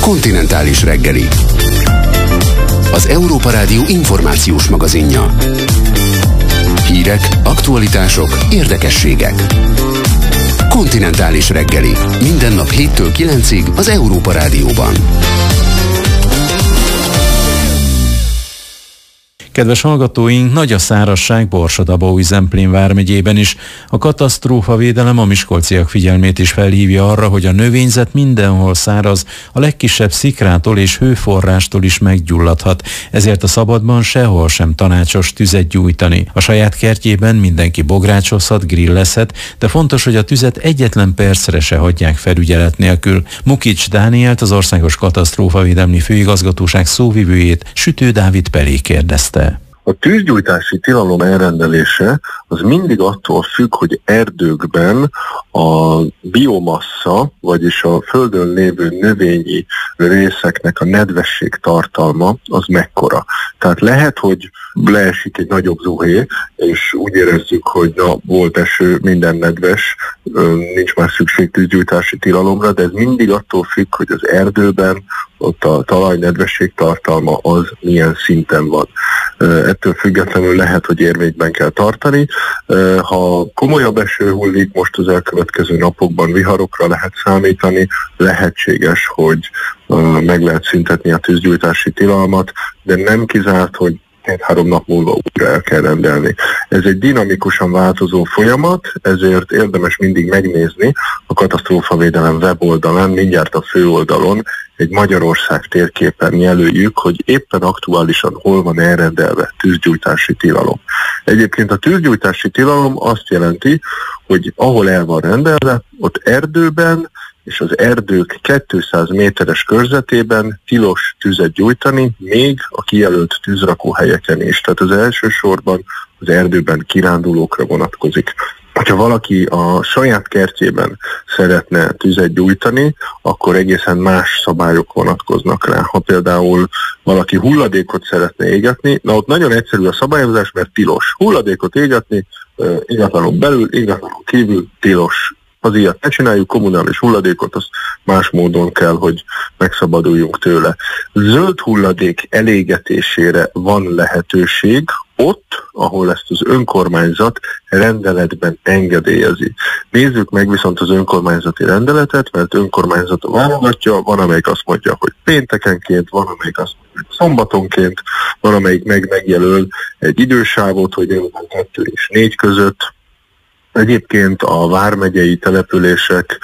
Kontinentális reggeli. Az Európa Rádió információs magazinja. Hírek, aktualitások, érdekességek. Kontinentális reggeli. Minden nap 7-től 9-ig az Európa Rádióban. Kedves hallgatóink, nagy a szárazság Borsod-Abaúj-Zemplén vármegyében is. A katasztrófavédelem a miskolciak figyelmét is felhívja arra, hogy a növényzet mindenhol száraz, a legkisebb szikrától és hőforrástól is meggyulladhat, ezért a szabadban sehol sem tanácsos tüzet gyújtani. A saját kertjében mindenki bográcsozhat, grillezhet, de fontos, hogy a tüzet egyetlen percre se hagyják felügyelet nélkül. Mukics Dánielt, az Országos Katasztrófavédelmi Főigazgatóság szóvivőjét Sütő Dávid Pelé kérdezte. A tűzgyújtási tilalom elrendelése az mindig attól függ, hogy erdőkben a biomassa, vagyis a földön lévő növényi részeknek a nedvesség tartalma az mekkora. Tehát lehet, hogy leesik egy nagyobb zuhé, és úgy érezzük, hogy volt eső, minden nedves, nincs már szükség tűzgyújtási tilalomra, de ez mindig attól függ, hogy az erdőben ott a talaj nedvesség tartalma az milyen szinten van. Ettől függetlenül lehet, hogy érvényben kell tartani. Ha komolyabb eső hullik, most az elkövetkező napokban viharokra lehet számítani, lehetséges, hogy meg lehet szüntetni a tűzgyújtási tilalmat, de nem kizárt, hogy 2-3 nap múlva újra el kell rendelni. Ez egy dinamikusan változó folyamat, ezért érdemes mindig megnézni a katasztrófavédelem weboldalán, mindjárt a főoldalon egy Magyarország térképen jelöljük, hogy éppen aktuálisan hol van elrendelve tűzgyújtási tilalom. Egyébként a tűzgyújtási tilalom azt jelenti, hogy ahol el van rendelve, ott erdőben és az erdők 200 méteres körzetében tilos tüzet gyújtani, még a kijelölt tűzrakóhelyeken is. Tehát az elsősorban az erdőben kirándulókra vonatkozik. Ha valaki a saját kertjében szeretne tüzet gyújtani, akkor egészen más szabályok vonatkoznak rá. Ha például valaki hulladékot szeretne égetni, na ott nagyon egyszerű a szabályozás, mert tilos. Hulladékot égetni, ingatlanon belül, ingatlanon kívül tilos. Az ilyet ne csináljuk, kommunális hulladékot, azt más módon kell, hogy megszabaduljunk tőle. Zöld hulladék elégetésére van lehetőség ott, ahol ezt az önkormányzat rendeletben engedélyezi. Nézzük meg viszont az önkormányzati rendeletet, mert önkormányzat válogatja, van amelyik azt mondja, hogy péntekenként, van amelyik azt mondja, hogy szombatonként, van amelyik megjelöl egy idősávot, hogy délután 2 és 4 között. Egyébként a vármegyei települések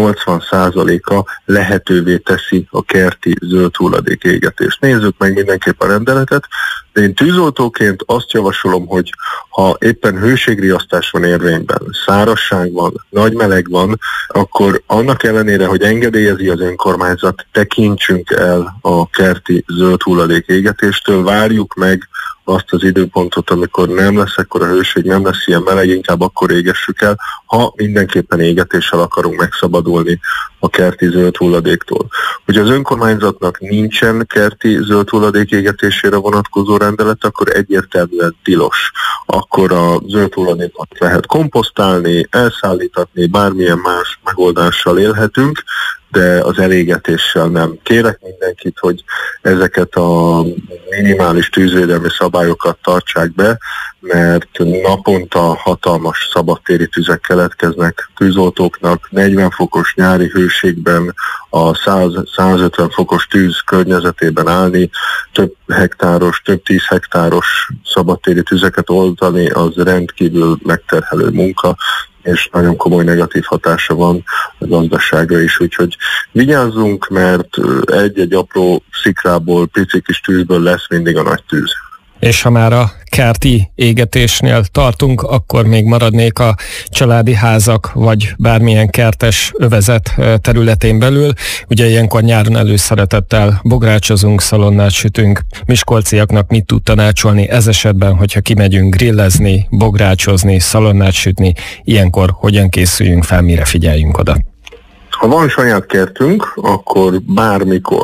80%-a lehetővé teszi a kerti zöld hulladék égetést. Nézzük meg mindenképp a rendeletet, de én tűzoltóként azt javasolom, hogy ha éppen hőségriasztás van érvényben, szárazság van, nagy meleg van, akkor annak ellenére, hogy engedélyezi az önkormányzat, tekintsünk el a kerti zöld hulladék égetéstől, várjuk meg azt az időpontot, amikor nem lesz ekkora hőség, nem lesz ilyen meleg, inkább akkor égessük el, ha mindenképpen égetéssel akarunk megszabadulni a kerti zöld hulladéktól. Hogyha az önkormányzatnak nincsen kerti zöld hulladék égetésére vonatkozó rendelet, akkor egyértelműen tilos. Akkor a zöld hulladékot lehet komposztálni, elszállítatni, bármilyen más megoldással élhetünk, de az elégetéssel nem. Kérek mindenkit, hogy ezeket a minimális tűzvédelmi szabályokat tartsák be, mert naponta hatalmas szabadtéri tüzek keletkeznek tűzoltóknak. 40 fokos nyári hőségben a 100-150 fokos tűz környezetében állni, több 10 hektáros szabadtéri tüzeket oldani, az rendkívül megterhelő munka, és nagyon komoly negatív hatása van a gazdaságra is, úgyhogy vigyázzunk, mert egy-egy apró szikrából, pici kis tűzből lesz mindig a nagy tűz. És ha már a kerti égetésnél tartunk, akkor még maradnék a családi házak, vagy bármilyen kertes övezet területén belül. Ugye ilyenkor nyáron előszeretettel bográcsozunk, szalonnát sütünk. Miskolciaknak mit tud tanácsolni ez esetben, hogyha kimegyünk grillezni, bográcsozni, szalonnát sütni, ilyenkor hogyan készüljünk fel, mire figyeljünk oda? Ha van saját kertünk, akkor bármikor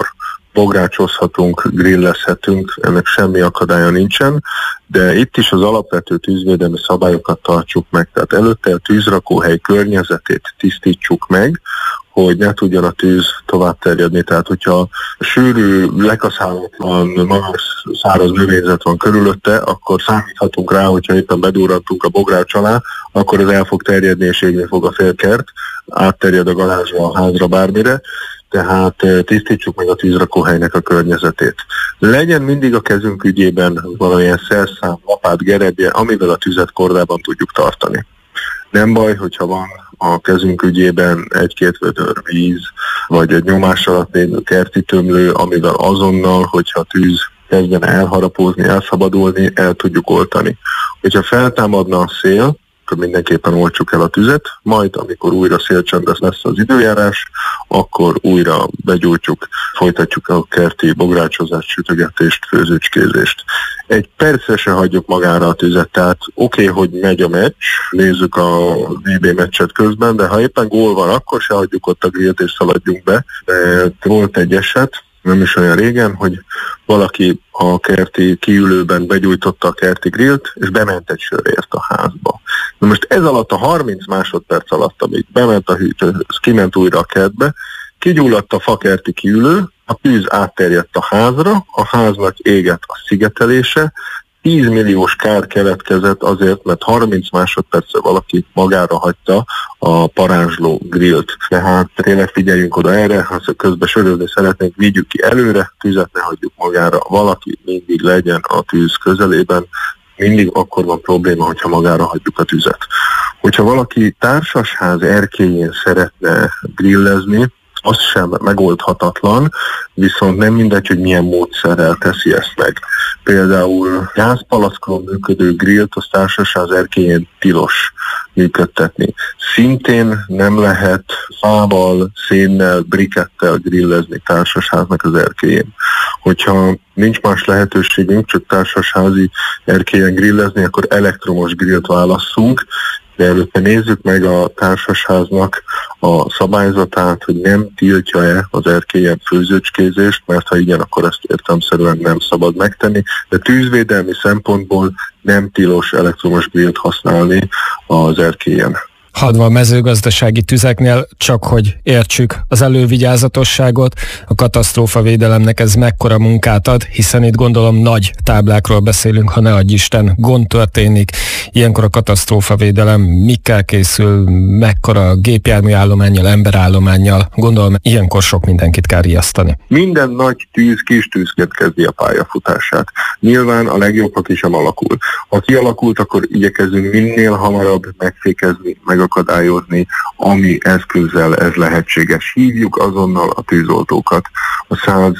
bográcsozhatunk, grillezhetünk, ennek semmi akadálya nincsen, de itt is az alapvető tűzvédelmi szabályokat tartsuk meg, tehát előtte a tűzrakóhely környezetét tisztítsuk meg, hogy ne tudjon a tűz tovább terjedni. Tehát, hogyha sűrű, lekaszálatlan, magas száraz növényzet van körülötte, akkor számíthatunk rá, hogyha éppen bedurrantunk a bogrács alá, akkor ez el fog terjedni és égni fog a félkert, átterjed a garázsra, a házra, bármire. Tehát tisztítsuk meg a tűzrakóhelynek a környezetét. Legyen mindig a kezünk ügyében valamilyen szerszám, lapát, gerebje, amivel a tüzet kordában tudjuk tartani. Nem baj, hogyha van a kezünk ügyében egy-két vödör víz, vagy egy nyomás alatt lévő kerti tömlő, amivel azonnal, hogyha a tűz kezdene elharapózni, elszabadulni, el tudjuk oltani. Hogyha feltámadna a szél, akkor mindenképpen oltsuk el a tüzet, majd amikor újra szélcsendes lesz az időjárás, akkor újra begyújtjuk, folytatjuk a kerti bográcsozást, sütögetést, főzőcskézést. Egy percre se hagyjuk magára a tüzet, tehát oké, hogy megy a meccs, nézzük a VB meccset közben, de ha éppen gól van, akkor se hagyjuk ott a grillt és szaladjunk be. De volt egy eset, nem is olyan régen, hogy valaki a kerti kiülőben begyújtotta a kerti grillt, és bement egy sörért a házba. Na most ez alatt a 30 másodperc alatt, amíg bement a hűtő, kiment újra a kertbe, kigyulladt a fakerti kiülő, a tűz átterjedt a házra, a háznak égett a szigetelése, 10 milliós kár keletkezett azért, mert 30 másodperccel valaki magára hagyta a parázsló grillt. Tehát tényleg figyeljünk oda erre, ha közben sörözni szeretnénk, vigyük ki előre, tüzet ne hagyjuk magára, valaki mindig legyen a tűz közelében, mindig akkor van probléma, hogyha magára hagyjuk a tüzet. Hogyha valaki társasház erkélyén szeretne grillezni, az sem megoldhatatlan, viszont nem mindegy, hogy milyen módszerrel teszi ezt meg. Például gázpalackon működő grillt az társasház erkélyén tilos működtetni. Szintén nem lehet fával, szénnel, brikettel grillezni társasháznak az erkélyén. Hogyha nincs más lehetőségünk, csak társasházi erkélyen grillezni, akkor elektromos grillt válasszunk, de előtte nézzük meg a társasháznak a szabályzatát, hogy nem tiltja-e az erkélyen főzőcskézést, mert ha igen, akkor ezt értelemszerűen nem szabad megtenni, de tűzvédelmi szempontból nem tilos elektromos grillt használni az erkélyen. Hadd a mezőgazdasági tüzeknél, csak hogy értsük az elővigyázatosságot, a katasztrófavédelemnek ez mekkora munkát ad, hiszen itt gondolom nagy táblákról beszélünk, ha ne adj Isten, gond történik. Ilyenkor a katasztrófavédelem mikkel készül, mekkora gépjármű állománnyal, emberállománnyal, gondolom ilyenkor sok mindenkit kell riasztani. Minden nagy tűz kis tűzként kezdi a pályafutását. Nyilván a legjobb, ha ki sem alakul. Ha kialakult, akkor igyekezünk minél hamarabb megfékezni, megakadályozni, ami eszközzel ez lehetséges. Hívjuk azonnal a tűzoltókat a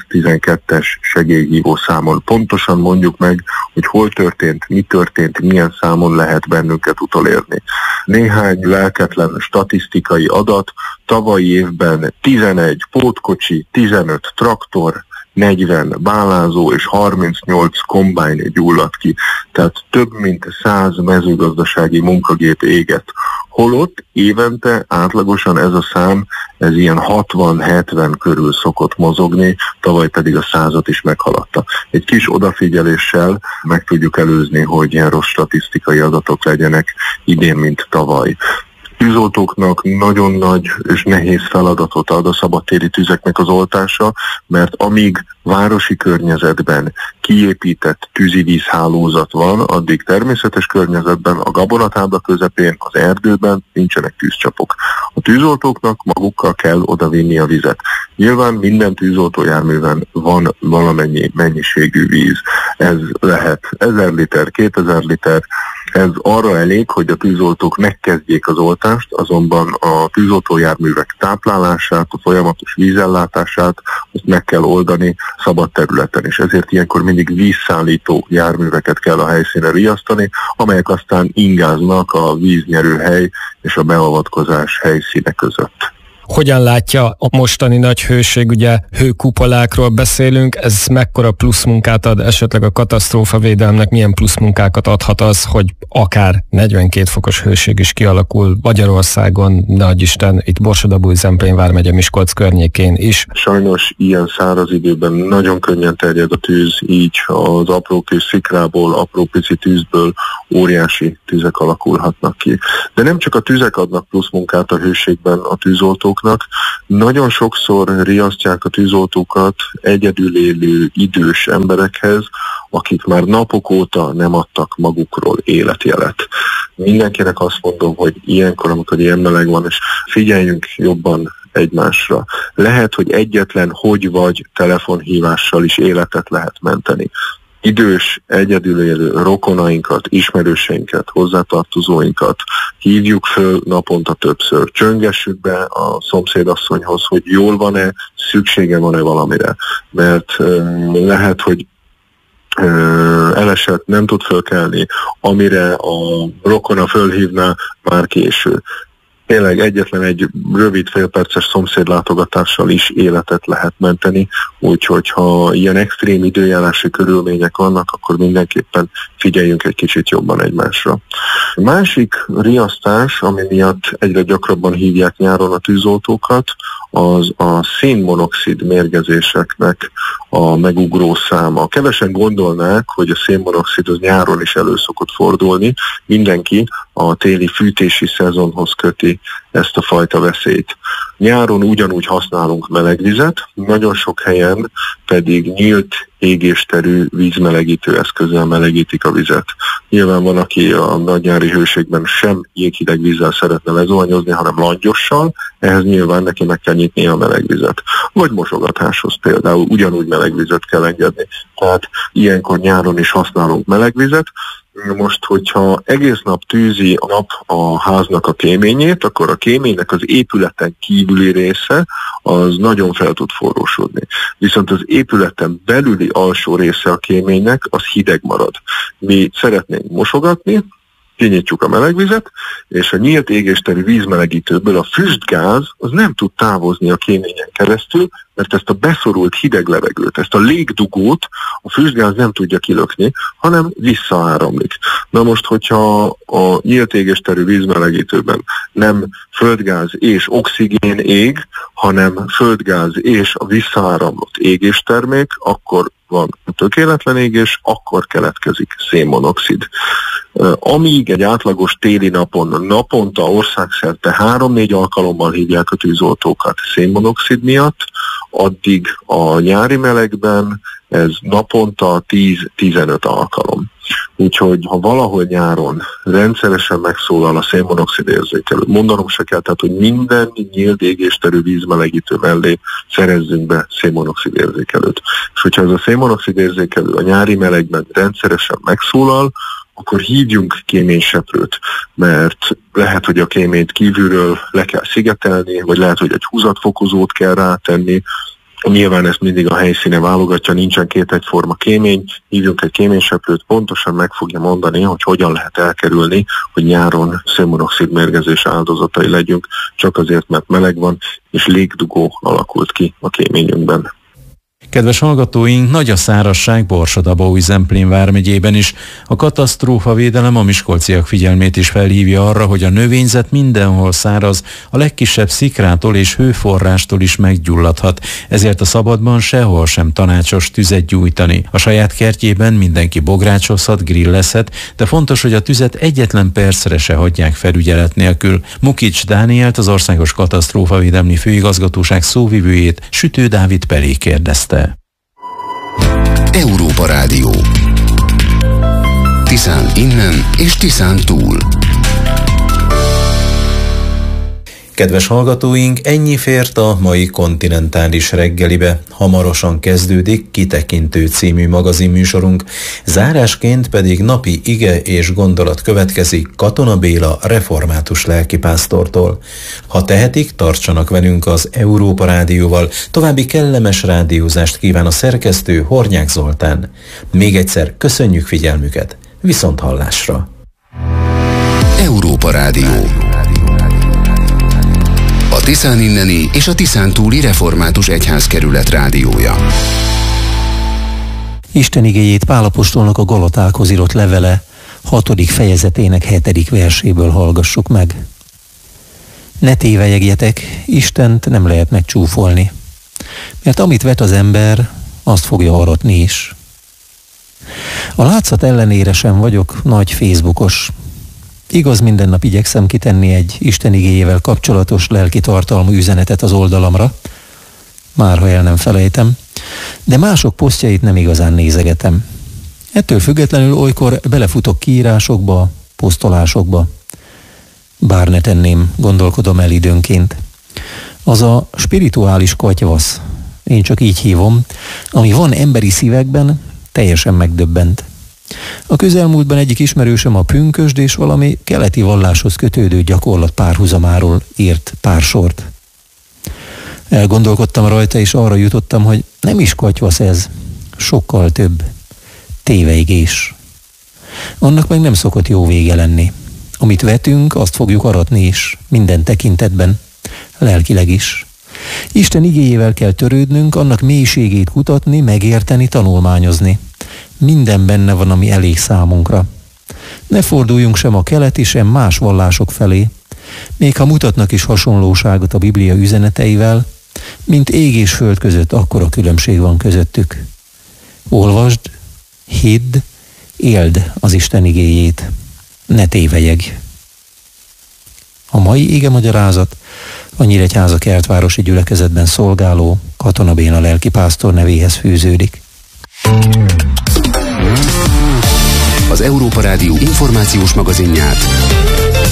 112-es segélyhívó számon. Pontosan mondjuk meg, hogy hol történt, mi történt, milyen számon lehet bennünket utolérni. Néhány lelketlen statisztikai adat, tavalyi évben 11 pótkocsi, 15 traktor, 40 bálázó és 38 kombájn gyulladt ki, tehát több mint 100 mezőgazdasági munkagép égett. Holott évente átlagosan ez a szám, ez ilyen 60-70 körül szokott mozogni, tavaly pedig a 100-at is meghaladta. Egy kis odafigyeléssel meg tudjuk előzni, hogy ilyen rossz statisztikai adatok legyenek idén, mint tavaly. Tűzoltóknak nagyon nagy és nehéz feladatot ad a szabadtéri tüzeknek az oltása, mert amíg városi környezetben kiépített tűzivízhálózat van, addig természetes környezetben, a gabonatábla közepén, az erdőben nincsenek tűzcsapok. A tűzoltóknak magukkal kell odavinni a vizet. Nyilván minden tűzoltójárműven van valamennyi mennyiségű víz. Ez lehet 1000 liter, 2000 liter, ez arra elég, hogy a tűzoltók megkezdjék az oltást, azonban a tűzoltójárművek táplálását, a folyamatos vízellátását azt meg kell oldani szabad területen, és ezért ilyenkor mindig vízszállító járműveket kell a helyszínen riasztani, amelyek aztán ingáznak a víznyerőhely és a beavatkozás helyszíne között. Hogyan látja a mostani nagy hőség, ugye hőkupolákról beszélünk, ez mekkora plusz munkát ad esetleg a katasztrófavédelemnek, milyen plusz munkákat adhat az, hogy akár 42 fokos hőség is kialakul Magyarországon, nagy Isten, itt Borsod-Abaúj-Zemplén vármegye Miskolc környékén is. Sajnos ilyen száraz időben nagyon könnyen terjed a tűz, így az apró kis szikrából, apró pici tűzből óriási tüzek alakulhatnak ki. De nem csak a tüzek adnak plusz munkát a hőségben a tűzoltóknak, nagyon sokszor riasztják a tűzoltókat egyedül élő idős emberekhez, akik már napok óta nem adtak magukról életjelet. Mindenkinek azt mondom, hogy ilyenkor, amikor ilyen meleg van, és figyeljünk jobban egymásra. Lehet, hogy egyetlen hogy vagy telefonhívással is életet lehet menteni. Idős, egyedül élő rokonainkat, ismerőseinket, hozzátartozóinkat hívjuk föl naponta többször. Csöngessük be a szomszédasszonyhoz, hogy jól van-e, szüksége van-e valamire. Mert lehet, hogy elesett, nem tud fölkelni, amire a rokona fölhívná, már késő. Tényleg egyetlen egy rövid félperces szomszédlátogatással is életet lehet menteni, úgyhogy ha ilyen extrém időjárási körülmények vannak, akkor mindenképpen figyeljünk egy kicsit jobban egymásra. A másik riasztás, ami miatt egyre gyakrabban hívják nyáron a tűzoltókat, az a szénmonoxid mérgezéseknek a megugró száma. Kevesen gondolnák, hogy a szénmonoxid az nyáron is elő szokott fordulni. Mindenki a téli fűtési szezonhoz köti ezt a fajta veszélyt. Nyáron ugyanúgy használunk melegvizet, nagyon sok helyen pedig nyílt égésterű vízmelegítő eszközzel melegítik a vizet. Nyilván van, aki a nagynyári hőségben sem jéghideg vízzel szeretne lezuhanyozni, hanem langyossal, ehhez nyilván neki meg kell nyitni a melegvizet. Vagy mosogatáshoz például ugyanúgy melegvizet kell engedni. Tehát ilyenkor nyáron is használunk melegvizet. Most, hogyha egész nap tűzi a nap a háznak a kéményét, akkor a kéménynek az épületen kívüli része az nagyon fel tud forrósodni. Viszont az épületen belüli alsó része a kéménynek az hideg marad. Mi szeretnénk mosogatni, kinyitjuk a melegvizet, és a nyílt égésterű vízmelegítőből a füstgáz az nem tud távozni a kéményen keresztül, mert ezt a beszorult hideg levegőt, ezt a légdugót a füstgáz nem tudja kilökni, hanem visszaáramlik. Na most, hogyha a nyílt égésterű vízmelegítőben nem földgáz és oxigén ég, hanem földgáz és a visszaáramlott égéstermék, akkor van tökéletlen égés, akkor keletkezik szénmonoxid. Amíg egy átlagos téli napon naponta országszerte 3-4 alkalommal hívják a tűzoltókat szénmonoxid miatt, addig a nyári melegben ez naponta 10-15 alkalom. Úgyhogy ha valahol nyáron rendszeresen megszólal a szénmonoxid érzékelő, mondanom se kell, tehát hogy minden nyílt égésterű vízmelegítő mellé szerezzünk be szénmonoxid érzékelőt. És hogyha ez a szénmonoxid érzékelő a nyári melegben rendszeresen megszólal, akkor hívjunk kéményseprőt, mert lehet, hogy a kéményt kívülről le kell szigetelni, vagy lehet, hogy egy húzatfokozót kell rátenni. Nyilván ezt mindig a helyszíne válogatja, nincsen két egyforma kémény, hívjunk egy kéményseprőt, pontosan meg fogja mondani, hogy hogyan lehet elkerülni, hogy nyáron szénmonoxid mérgezés áldozatai legyünk, csak azért, mert meleg van, és légdugó alakult ki a kéményünkben. Kedves hallgatóink, nagy a szárazság Borsod-Abaúj-Zemplén vármegyében is. A katasztrófavédelem a miskolciak figyelmét is felhívja arra, hogy a növényzet mindenhol száraz, a legkisebb szikrától és hőforrástól is meggyulladhat, ezért a szabadban sehol sem tanácsos tüzet gyújtani. A saját kertjében mindenki bográcsozhat, grillezhet, de fontos, hogy a tüzet egyetlen percre se hagyják felügyelet nélkül. Mukics Dánielt, az Országos Katasztrófavédelmi Főigazgatóság szóvivőjét Sütő Dávid Pelé kérdezte. Európa Rádió. Tiszán innen és Tiszán túl. Kedves hallgatóink, ennyi fért a mai kontinentális reggelibe. Hamarosan kezdődik Kitekintő című magazinműsorunk, zárásként pedig napi ige és gondolat következik Katona Béla református lelkipásztortól. Ha tehetik, tartsanak velünk az Európa Rádióval. További kellemes rádiózást kíván a szerkesztő Hornyák Zoltán. Még egyszer köszönjük figyelmüket, viszonthallásra! Európa Rádió. a Tiszán inneni és a Tiszántúli Református Egyházkerület rádiója. Isten igéjét Pál apostolnak a Galatákhoz írott levele 6. fejezetének 7. verséből hallgassuk meg. Ne tévelyegjetek, Istent nem lehet megcsúfolni, mert amit vet az ember, azt fogja aratni is. A látszat ellenére sem vagyok nagy Facebookos. Igaz, minden nap igyekszem kitenni egy Isten igéjével kapcsolatos lelki tartalmú üzenetet az oldalamra, már ha el nem felejtem, de mások posztjait nem igazán nézegetem. Ettől függetlenül olykor belefutok kiírásokba, posztolásokba. Bár ne tenném, gondolkodom el időnként. Az a spirituális katyvasz, én csak így hívom, ami van emberi szívekben, teljesen megdöbbent. A közelmúltban egyik ismerősöm a pünkösd és valami keleti valláshoz kötődő gyakorlat párhuzamáról írt pár sort. Elgondolkodtam rajta, és arra jutottam, hogy nem is katyvasz ez, sokkal több. Téveigés. Annak meg nem szokott jó vége lenni. Amit vetünk, azt fogjuk aratni is, minden tekintetben, lelkileg is. Isten igéjével kell törődnünk, annak mélységét kutatni, megérteni, tanulmányozni. Minden benne van, ami elég számunkra. Ne forduljunk sem a keleti, sem más vallások felé, még ha mutatnak is hasonlóságot a Biblia üzeneteivel, mint ég és föld között akkora különbség van közöttük. Olvasd, hidd, éld az Isten igéjét. Ne tévelyeg. A mai igemagyarázat a Nyíregyháza kertvárosi gyülekezetben szolgáló Katona Béna lelkipásztor nevéhez fűződik. Az Európa Rádió információs magazinját